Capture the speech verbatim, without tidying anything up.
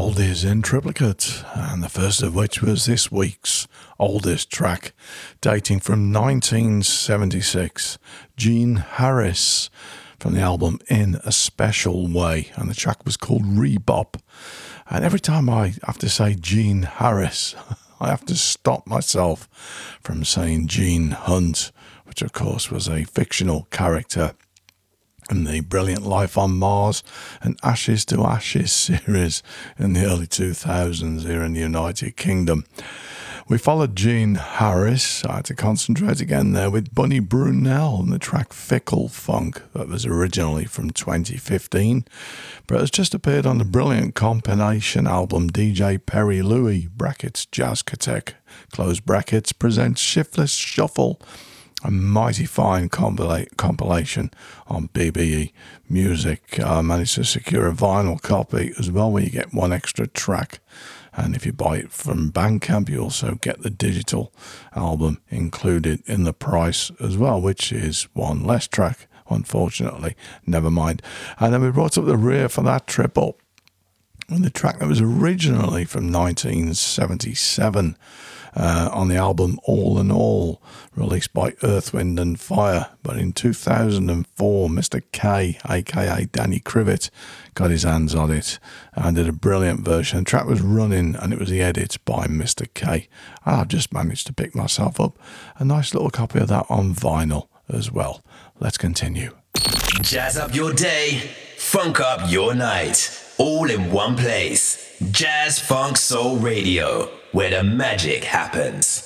oldies in triplicate, and the first of which was this week's oldest track, dating from nineteen seventy-six, Gene Harris, from the album In a Special Way, and the track was called Rebop. And every time I have to say Gene Harris, I have to stop myself from saying Gene Hunt, which of course was a fictional character in the Brilliant Life on Mars and Ashes to Ashes series in the early two thousands here in the United Kingdom. We followed Gene Harris. I had to concentrate again there with Bunny Brunel and the track Fickle Funk that was originally from twenty fifteen, but has just appeared on the brilliant compilation album D J Perry Louie, brackets Jazzkatech, close brackets, presents Shiftless Shuffle, a mighty fine compila- compilation on B B E Music. I managed to secure a vinyl copy as well, where you get one extra track. And if you buy it from Bandcamp, you also get the digital album included in the price as well, which is one less track, unfortunately. Never mind. And then we brought up the rear for that triple. And the track that was originally from nineteen seventy-seven uh, on the album All in All, released by Earth, Wind and Fire. But in two thousand four, Mister K, aka Danny Krivit, got his hands on it and did a brilliant version. The track was running and it was the edit by Mister K. And I've just managed to pick myself up a nice little copy of that on vinyl as well. Let's continue. Jazz up your day, funk up your night. All in one place. Jazz Funk Soul Radio, where the magic happens.